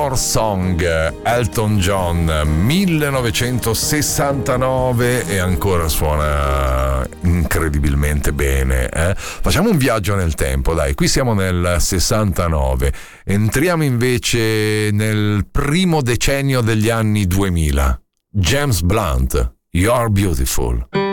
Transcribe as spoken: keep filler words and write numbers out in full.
Your Song, Elton John, millenovecentosessantanove, e ancora suona incredibilmente bene. Eh? Facciamo un viaggio nel tempo, dai, qui siamo nel sessantanove, entriamo invece nel primo decennio degli anni duemila. James Blunt, You're Beautiful.